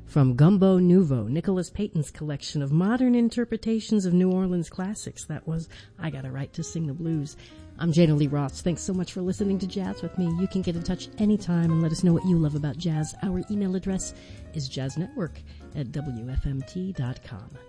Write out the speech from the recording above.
from Gumbo Nouveau, Nicholas Payton's collection of modern interpretations of New Orleans classics. That was I Got a Right to Sing the Blues. I'm Jana Lee Ross. Thanks so much for listening to Jazz with me. You can get in touch anytime and let us know what you love about jazz. Our email address is jazznetwork@wfmt.com.